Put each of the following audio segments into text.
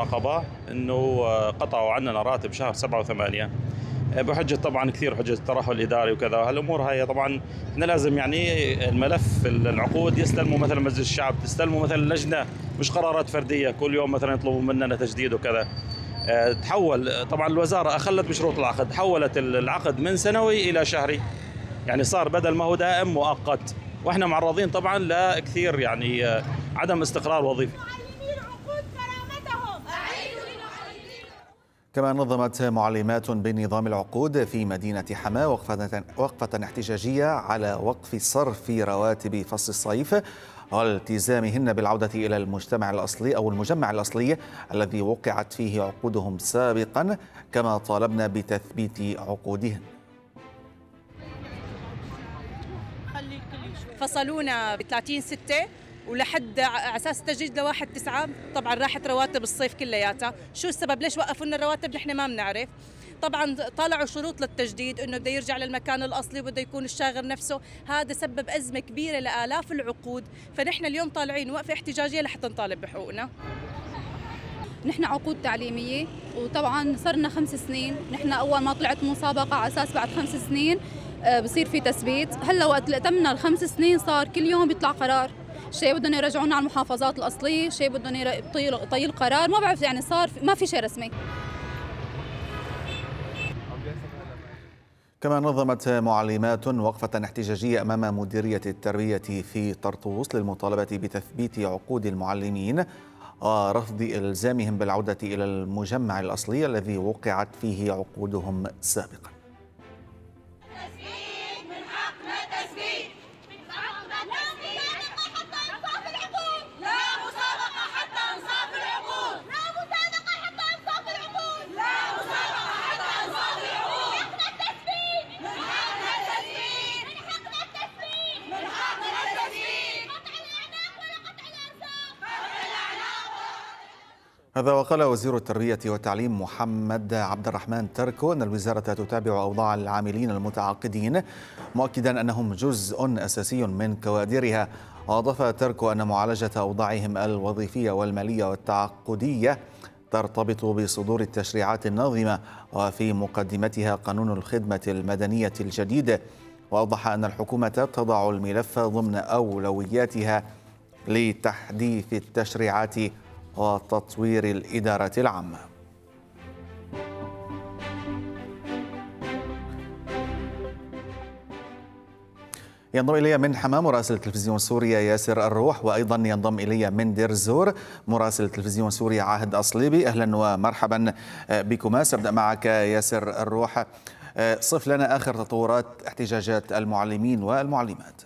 عقبة أنه قطعوا عننا راتب شهر 7 و8 بحجة طبعا كثير حجة الترهل الإداري وكذا. هالأمور هاي طبعا احنا لازم يعني الملف العقود يستلموا مثلا مجلس الشعب، تستلموا مثلا لجنة، مش قرارات فردية كل يوم مثلا يطلبوا مننا تجديد وكذا. تحول طبعا الوزارة أخلت بشروط العقد، حولت العقد من سنوي إلى شهري، يعني صار بدل ما هو دائم مؤقت، واحنا معرضين طبعا لكثير يعني عدم استقرار وظيفي. كما نظمت معلمات بنظام العقود في مدينة حماة وقفة احتجاجية على وقف صرف رواتب فصل الصيف والتزامهن بالعودة إلى المجتمع الأصلي الذي وقعت فيه عقودهم سابقا، كما طالبنا بتثبيت عقودهن. فصلونا ب 30/6 ولحد على اساس تجديد ل 1/9. طبعا راحت رواتب الصيف كلياتها. شو السبب؟ ليش وقفوا لنا الرواتب؟ نحن ما بنعرف. طبعا طلعوا شروط للتجديد انه بده يرجع للمكان الاصلي وبده يكون الشاغر نفسه. هذا سبب ازمه كبيره لالاف العقود، فنحن اليوم طالعين وقفه احتجاجيه لحتى نطالب بحقوقنا. نحن عقود تعليميه وطبعا صرنا 5 سنين. نحن اول ما طلعت مسابقه على اساس بعد 5 سنين بصير في تثبيت. هلا وقت تمنا ال5 سنين صار كل يوم بيطلع قرار، شيء بدهم يرجعونا على المحافظات الاصليه، شيء بدهم يطيل قرار، ما بعرف يعني صار ما في شيء رسمي. كما نظمت معلمات وقفة احتجاجية أمام مديرية التربية في طرطوس للمطالبة بتثبيت عقود المعلمين ورفض إلزامهم بالعودة إلى المجمع الأصلي الذي وقعت فيه عقودهم سابقا. هذا وقال وزير التربية والتعليم محمد عبد الرحمن تركو أن الوزارة تتابع أوضاع العاملين المتعاقدين، مؤكدا أنهم جزء أساسي من كوادرها. وأضاف تركو أن معالجة أوضاعهم الوظيفية والمالية والتعاقدية ترتبط بصدور التشريعات الناظمة وفي مقدمتها قانون الخدمة المدنية الجديد. وأوضح أن الحكومة تضع الملف ضمن أولوياتها لتحديث التشريعات وتطوير الإدارة العامة. ينضم إلي من حماة مراسل تلفزيون سوريا ياسر الروح، وأيضا ينضم إلي من دير الزور مراسل تلفزيون سوريا عاهد أصليبي. أهلا ومرحبا بكما. سأبدأ معك ياسر الروح، صف لنا آخر تطورات احتجاجات المعلمين والمعلمات.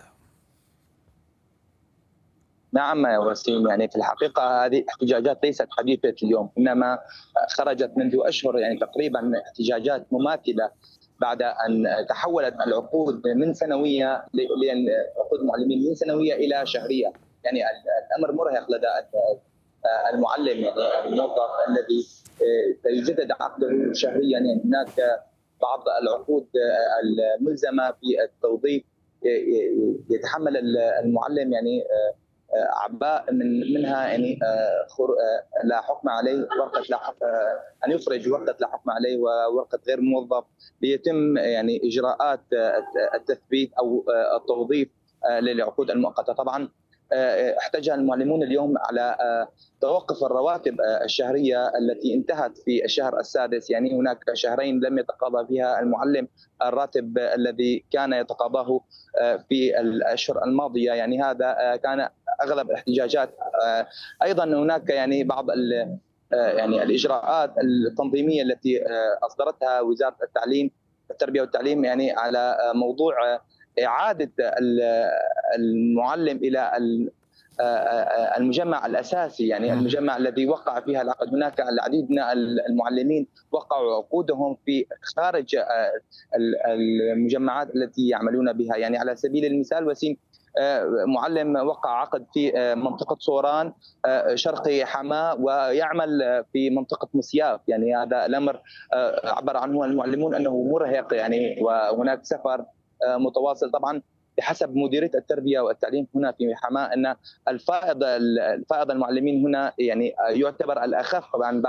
نعم يا وسيم، يعني في الحقيقة هذه احتجاجات ليست حديثة اليوم، إنما خرجت منذ أشهر يعني تقريبا احتجاجات مماثلة بعد أن تحولت العقود من سنوية عقود المعلمين من سنوية إلى شهرية. يعني الأمر مرهق لدى المعلم، يعني الموظف الذي سيجدد عقده شهريا. يعني هناك بعض العقود الملزمة في التوظيف يتحمل المعلم يعني اعباء منها يعني لا حكم عليه، ورقه لا حكم ان يخرج ورقه لا حكم عليه وورقه غير موظف ليتم يعني اجراءات التثبيت او التوظيف للعقود المؤقته. طبعا احتج المعلمون اليوم على توقف الرواتب الشهريه التي انتهت في الشهر السادس. يعني هناك شهرين لم يتقاضى فيها المعلم الراتب الذي كان يتقاضاه في الاشهر الماضيه. يعني هذا كان اغلب الاحتجاجات. ايضا هناك يعني بعض يعني الاجراءات التنظيميه التي اصدرتها وزاره التربيه والتعليم يعني على موضوع اعاده المعلم الى المجمع الاساسي، يعني المجمع الذي وقع فيها العقد. هناك العديد من المعلمين وقعوا عقودهم في خارج المجمعات التي يعملون بها. يعني على سبيل المثال وسيم، معلم وقع عقد في منطقة صوران شرقي حماة ويعمل في منطقة مسياف. يعني هذا الأمر عبر عنه المعلمون أنه مرهق، يعني وهناك سفر متواصل. طبعا بحسب مديرية التربية والتعليم هنا في حماة أن الفائض المعلمين هنا يعني يعتبر الأخف عن